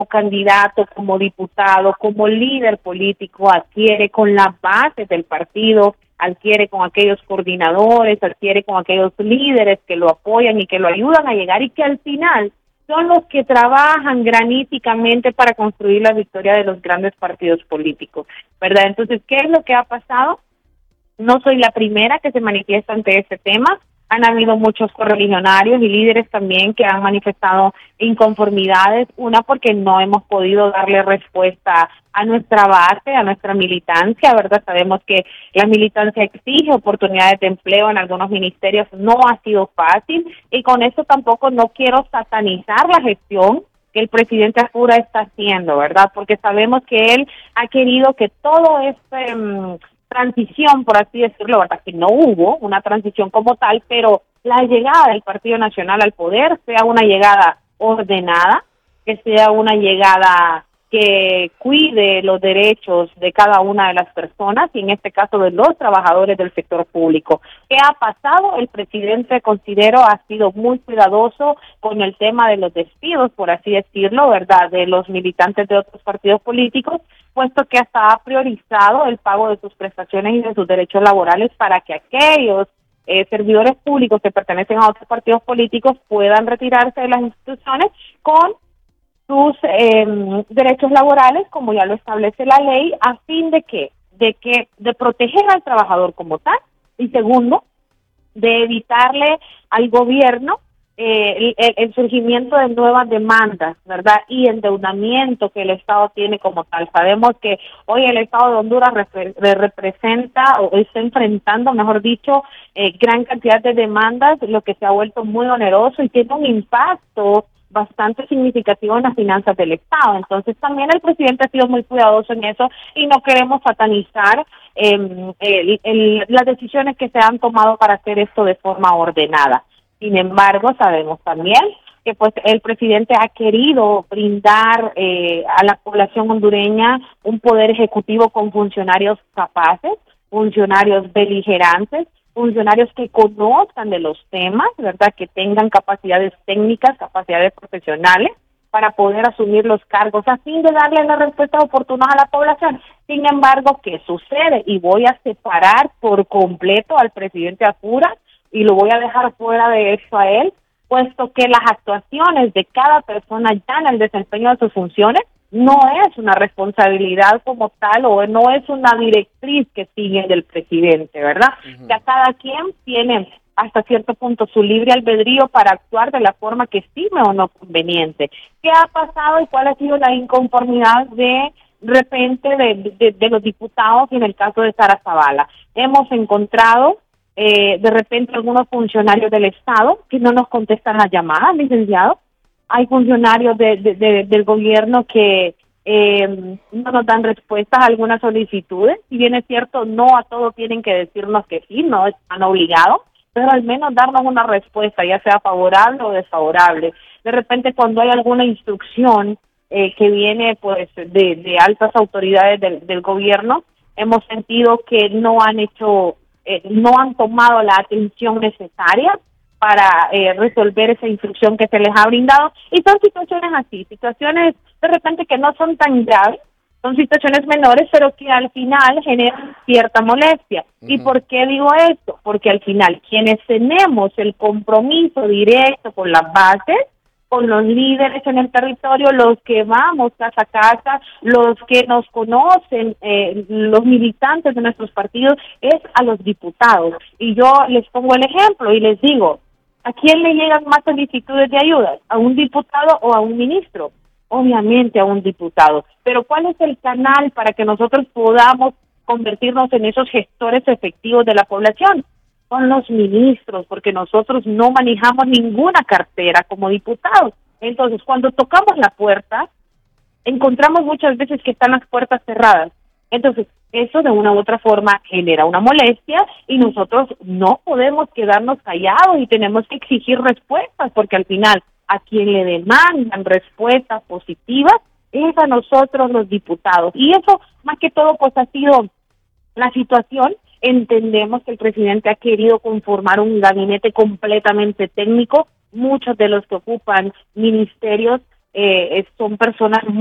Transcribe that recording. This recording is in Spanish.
candidato, como diputado, como líder político, adquiere con la base del partido, adquiere con aquellos coordinadores, adquiere con aquellos líderes que lo apoyan y que lo ayudan a llegar y que al final son los que trabajan graníticamente para construir la victoria de los grandes partidos políticos, ¿verdad? Entonces, ¿qué es lo que ha pasado? No soy la primera que se manifiesta ante este tema. Han habido muchos correligionarios y líderes también que han manifestado inconformidades. Una, porque no hemos podido darle respuesta a nuestra base, a nuestra militancia, ¿verdad? Sabemos que la militancia exige oportunidades de empleo en algunos ministerios. No ha sido fácil y con eso tampoco no quiero satanizar la gestión que el presidente Apura está haciendo, ¿verdad? Porque sabemos que él ha querido que todo transición, por así decirlo, ¿verdad? Que no hubo una transición como tal, pero la llegada del Partido Nacional al poder sea una llegada ordenada, que sea una llegada que cuide los derechos de cada una de las personas y en este caso de los trabajadores del sector público. ¿Qué ha pasado? El presidente, considero, ha sido muy cuidadoso con el tema de los despidos, por así decirlo, ¿verdad?, de los militantes de otros partidos políticos, puesto que hasta ha priorizado el pago de sus prestaciones y de sus derechos laborales para que aquellos servidores públicos que pertenecen a otros partidos políticos puedan retirarse de las instituciones con sus derechos laborales, como ya lo establece la ley, a fin de de proteger al trabajador como tal, y segundo, de evitarle al gobierno el surgimiento de nuevas demandas, ¿verdad? Y endeudamiento que el Estado tiene como tal. Sabemos que hoy el Estado de Honduras representa o está enfrentando, mejor dicho, gran cantidad de demandas, lo que se ha vuelto muy oneroso y tiene un impacto bastante significativo en las finanzas del Estado. Entonces también el presidente ha sido muy cuidadoso en eso y no queremos satanizar las decisiones que se han tomado para hacer esto de forma ordenada. Sin embargo, sabemos también que pues el presidente ha querido brindar a la población hondureña un poder ejecutivo con funcionarios capaces, funcionarios beligerantes, funcionarios que conozcan de los temas, ¿verdad?, que tengan capacidades técnicas, capacidades profesionales para poder asumir los cargos a fin de darle las respuestas oportunas a la población. Sin embargo, ¿qué sucede? Y voy a separar por completo al presidente Apura y lo voy a dejar fuera de eso a él, puesto que las actuaciones de cada persona ya en el desempeño de sus funciones no es una responsabilidad como tal o no es una directriz que sigue del presidente, ¿verdad? Ya cada quien tiene hasta cierto punto su libre albedrío para actuar de la forma que estime o no conveniente. ¿Qué ha pasado y cuál ha sido la inconformidad de repente de los diputados y en el caso de Sara Zavala? Hemos encontrado de repente algunos funcionarios del Estado que no nos contestan las llamadas, licenciado. Hay funcionarios del gobierno que no nos dan respuestas a algunas solicitudes. Si bien es cierto, no a todo tienen que decirnos que sí, no están obligados, pero al menos darnos una respuesta, ya sea favorable o desfavorable. De repente, cuando hay alguna instrucción que viene pues de altas autoridades del gobierno, hemos sentido que no han tomado la atención necesaria para resolver esa instrucción que se les ha brindado, y son situaciones así, situaciones de repente que no son tan graves, son situaciones menores, pero que al final generan cierta molestia. ¿Y por qué digo esto? Porque al final quienes tenemos el compromiso directo con las bases, con los líderes en el territorio, los que vamos casa a casa, los que nos conocen, los militantes de nuestros partidos, es a los diputados. Y yo les pongo el ejemplo y les digo, ¿a quién le llegan más solicitudes de ayuda? ¿A un diputado o a un ministro? Obviamente a un diputado. Pero ¿cuál es el canal para que nosotros podamos convertirnos en esos gestores efectivos de la población? Son los ministros, porque nosotros no manejamos ninguna cartera como diputados. Entonces, cuando tocamos la puerta, encontramos muchas veces que están las puertas cerradas. Entonces, eso de una u otra forma genera una molestia y nosotros no podemos quedarnos callados y tenemos que exigir respuestas, porque al final a quien le demandan respuestas positivas es a nosotros los diputados. Y eso, más que todo, pues ha sido la situación. Entendemos que el presidente ha querido conformar un gabinete completamente técnico. Muchos de los que ocupan ministerios son personas